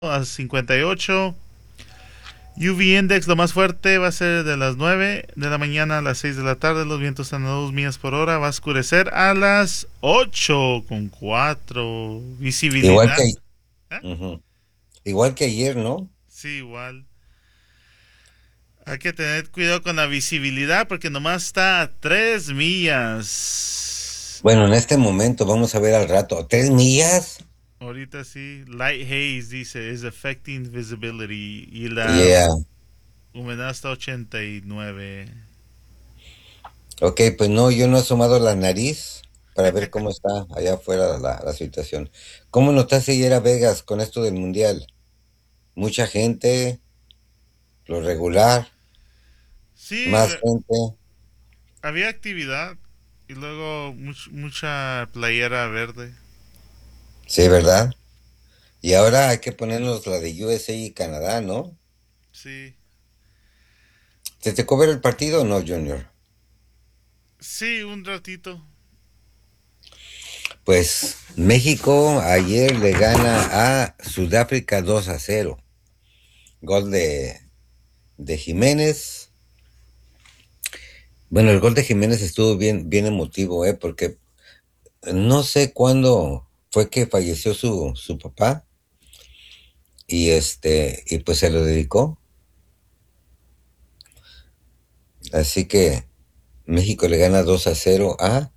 a 58. UV Index lo más fuerte va a ser de las 9 de la mañana a las 6 de la tarde. Los vientos están a 2 millas por hora. Va a oscurecer a las 8 con 4. Igual que, Visibilidad. ¿Eh? ujú. Igual que ayer, ¿no? Sí, igual. Hay que tener cuidado con la visibilidad porque nomás está a 3 millas. Bueno, en este momento vamos a ver al rato. ¿3 millas? Ahorita sí. Light haze dice is affecting visibility. Y la Yeah. humedad está 89. Ok, pues no, yo no he asomado la nariz para ver cómo está allá afuera la situación. ¿Cómo notaste ayer a Vegas con esto del mundial? Mucha gente, lo regular, Sí, más gente. había actividad y luego mucha playera verde. Sí, ¿verdad? Y ahora hay que ponernos la de USA y Canadá, ¿no? Sí, ¿Te tocó ver el partido o no, Junior? sí, un ratito. Pues México ayer le gana a Sudáfrica 2-0. Gol de Jiménez. Bueno, el gol de Jiménez estuvo bien, bien emotivo, porque no sé cuándo fue que falleció su papá y pues se lo dedicó. Así que México le gana 2-0 a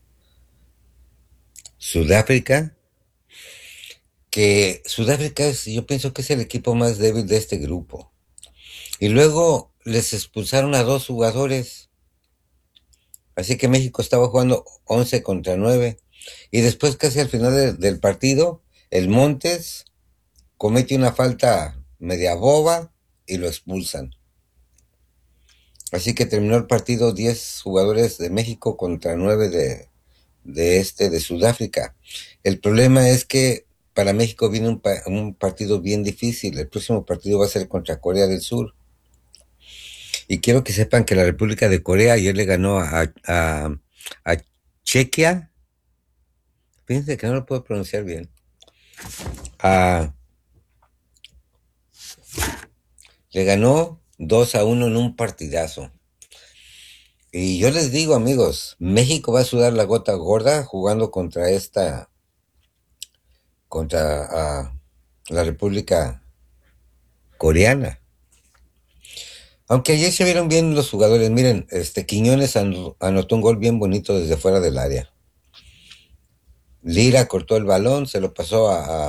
Sudáfrica, que Sudáfrica es, yo pienso que es el equipo más débil de este grupo. Y luego les expulsaron a dos jugadores. Así que México estaba jugando 11-9. Y después, casi al final del partido, el Montes comete una falta media boba y lo expulsan. Así que terminó el partido 10 jugadores de México contra 9 de Sudáfrica. El problema es que para México viene un partido bien difícil. El próximo partido va a ser contra Corea del Sur. Y quiero que sepan que la República de Corea ayer le ganó a Chequia. Fíjense que no lo puedo pronunciar bien. A, Le ganó 2-1 en un partidazo. Y yo les digo, amigos, México va a sudar la gota gorda jugando contra la República Coreana. Aunque ayer se vieron bien los jugadores, miren, Quiñones anotó un gol bien bonito desde fuera del área. Lira cortó el balón, se lo pasó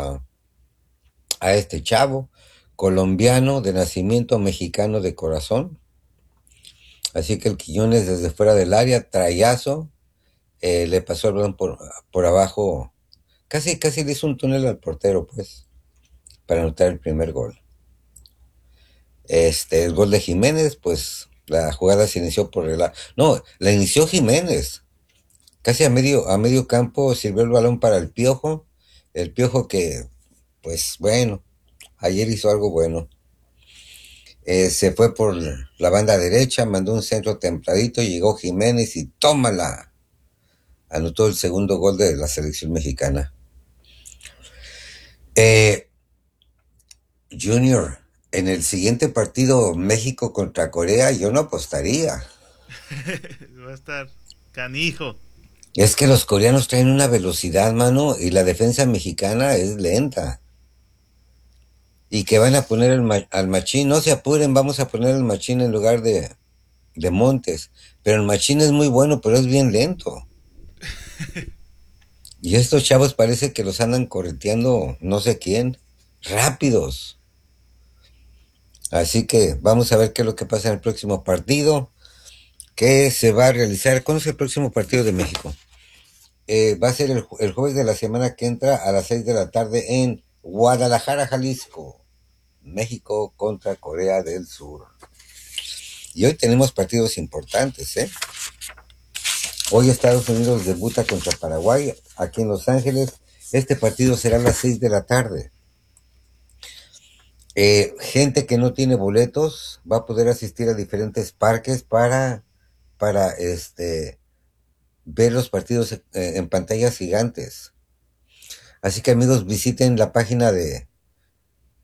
a este chavo, colombiano de nacimiento, mexicano de corazón. Así que el Quiñones desde fuera del área, trayazo, le pasó el balón por abajo, casi le hizo un túnel al portero, pues, para anotar el primer gol. El gol de Jiménez, pues, la jugada se inició por el... No, la inició Jiménez. Casi a medio campo sirvió el balón para el Piojo que, pues bueno, ayer hizo algo bueno. Se fue por la banda derecha, mandó un centro templadito, llegó Jiménez y tómala. Anotó el segundo gol de la selección mexicana. Eh, Junior, en el siguiente partido México contra Corea, yo no apostaría. Va a estar canijo. Es que los coreanos traen una velocidad, mano, y la defensa mexicana es lenta. Y que van a poner al Machín, no se apuren, vamos a poner al Machín en lugar de Montes. Pero el Machín es muy bueno, pero es bien lento. Y estos chavos parece que los andan correteando no sé quién, rápidos. Así que vamos a ver qué es lo que pasa en el próximo partido, que se va a realizar. ¿Cuándo es el próximo partido de México? Va a ser el jueves de la semana que entra a las 6 de la tarde en Guadalajara, Jalisco. México contra Corea del Sur. Y hoy tenemos partidos importantes, ¿eh? Hoy Estados Unidos debuta contra Paraguay aquí en Los Ángeles. Este partido será a las 6 de la tarde. Gente que no tiene boletos va a poder asistir a diferentes parques para ver los partidos en pantallas gigantes. Así que amigos, visiten la página